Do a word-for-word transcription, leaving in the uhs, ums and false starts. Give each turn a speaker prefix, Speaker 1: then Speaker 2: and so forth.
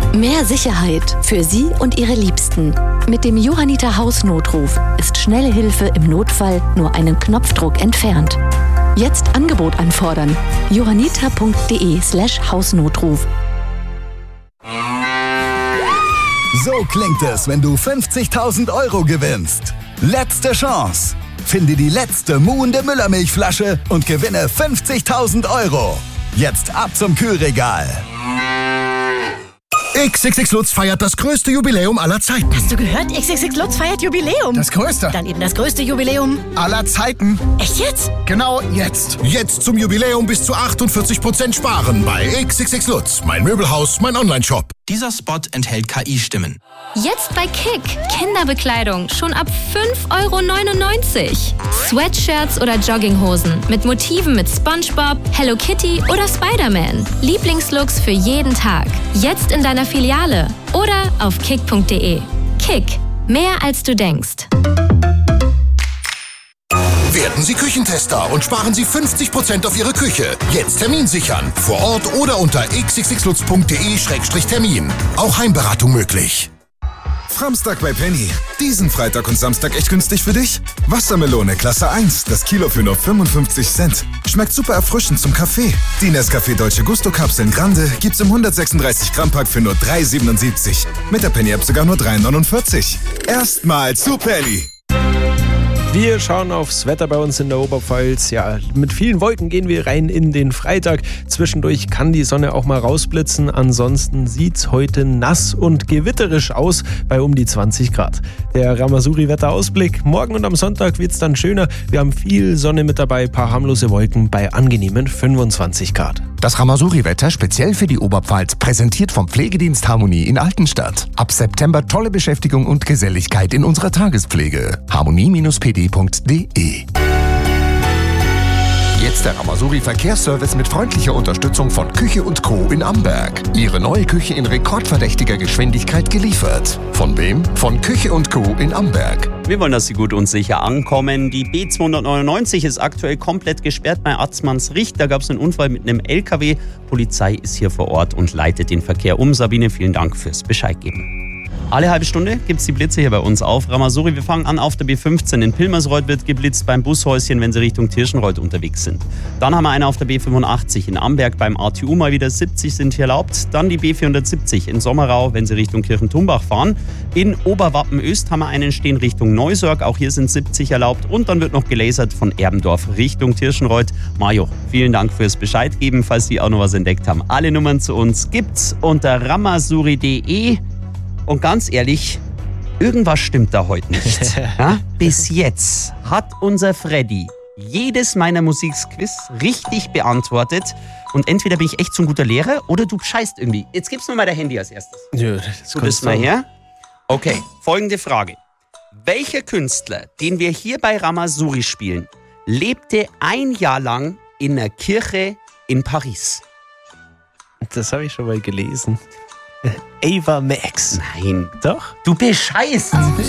Speaker 1: Mehr Sicherheit für Sie und Ihre Liebsten. Mit dem Johanniter Hausnotruf ist schnelle Hilfe im Notfall nur einen Knopfdruck entfernt. Jetzt Angebot anfordern. johanniter.de slash Hausnotruf.
Speaker 2: So klingt es, wenn du fünfzigtausend Euro gewinnst. Letzte Chance. Finde die letzte muhende Müllermilchflasche und gewinne fünfzigtausend Euro. Jetzt ab zum Kühlregal.
Speaker 3: X X X Lutz feiert das größte Jubiläum aller Zeiten.
Speaker 4: Hast du gehört? X X X Lutz feiert Jubiläum.
Speaker 3: Das größte?
Speaker 4: Dann eben das größte Jubiläum
Speaker 3: aller Zeiten.
Speaker 4: Echt jetzt?
Speaker 3: Genau jetzt. Jetzt zum Jubiläum bis zu achtundvierzig Prozent sparen bei X X X Lutz. Mein Möbelhaus, mein Onlineshop.
Speaker 5: Dieser Spot enthält K I-Stimmen.
Speaker 6: Jetzt bei Kick. Kinderbekleidung schon ab fünf Euro neunundneunzig. Sweatshirts oder Jogginghosen mit Motiven mit SpongeBob, Hello Kitty oder Spider-Man. Lieblingslooks für jeden Tag. Jetzt in deiner Filiale oder auf kick punkt de. Kick. Mehr als du denkst.
Speaker 3: Werden Sie Küchentester und sparen Sie fünfzig Prozent auf Ihre Küche. Jetzt Termin sichern. Vor Ort oder unter x x x lutz punkt de Schrägstrich Termin. Auch Heimberatung möglich.
Speaker 7: Framstag bei Penny. Diesen Freitag und Samstag echt günstig für dich? Wassermelone Klasse eins, das Kilo für nur fünfundfünfzig Cent. Schmeckt super erfrischend zum Kaffee. Die Nescafé Dolce Gusto Kapseln Grande gibt's im hundertsechsunddreißig Gramm Pack für nur drei siebenundsiebzig. Mit der Penny App sogar nur drei neunundvierzig. Erstmal zu Penny.
Speaker 8: Wir schauen aufs Wetter bei uns in der Oberpfalz. Ja, mit vielen Wolken gehen wir rein in den Freitag. Zwischendurch kann die Sonne auch mal rausblitzen. Ansonsten sieht's heute nass und gewitterisch aus bei um die zwanzig Grad. Der Ramasuri-Wetterausblick. Morgen und am Sonntag wird's dann schöner. Wir haben viel Sonne mit dabei, paar harmlose Wolken bei angenehmen fünfundzwanzig Grad.
Speaker 9: Das Ramasuri-Wetter speziell für die Oberpfalz, präsentiert vom Pflegedienst Harmonie in Altenstadt. Ab September tolle Beschäftigung und Geselligkeit in unserer Tagespflege. harmonie Bindestrich p d punkt de. Jetzt der Ramasuri Verkehrsservice mit freundlicher Unterstützung von Küche und Co. in Amberg. Ihre neue Küche in rekordverdächtiger Geschwindigkeit geliefert. Von wem? Von Küche und Co. in Amberg.
Speaker 10: Wir wollen, dass Sie gut und sicher ankommen. Die B zweihundertneunundneunzig ist aktuell komplett gesperrt bei Atzmannsricht. Da gab es einen Unfall mit einem L K W. Polizei ist hier vor Ort und leitet den Verkehr um. Sabine, vielen Dank fürs Bescheid geben. Alle halbe Stunde gibt es die Blitze hier bei uns auf Ramasuri. Wir fangen an auf der B fünfzehn. In Pilmersreuth wird geblitzt beim Bushäuschen, wenn Sie Richtung Tirschenreuth unterwegs sind. Dann haben wir eine auf der B fünfundachtzig. In Amberg beim A T U mal wieder siebzig sind hier erlaubt. Dann die B vierhundertsiebzig in Sommerau, wenn Sie Richtung Kirchentumbach fahren. In Oberwappenöst haben wir einen stehen Richtung Neusorg. Auch hier sind siebzig erlaubt. Und dann wird noch gelasert von Erbendorf Richtung Tirschenreuth. Majo, vielen Dank fürs Bescheid geben, falls Sie auch noch was entdeckt haben. Alle Nummern zu uns gibt's unter ramasuri punkt de. Und ganz ehrlich, irgendwas stimmt da heute nicht. Ja? Bis jetzt hat unser Freddy jedes meiner Musikquiz richtig beantwortet. Und entweder bin ich echt so ein guter Lehrer oder du scheißt irgendwie. Jetzt gibst mir mal dein Handy als erstes.
Speaker 8: Ja, das
Speaker 10: du bist mal her. Okay, folgende Frage. Welcher Künstler, den wir hier bei Ramasuri spielen, lebte ein Jahr lang in einer Kirche in Paris?
Speaker 8: Das habe ich schon mal gelesen. Ava Max.
Speaker 10: Nein.
Speaker 8: Doch?
Speaker 10: Du bescheißt.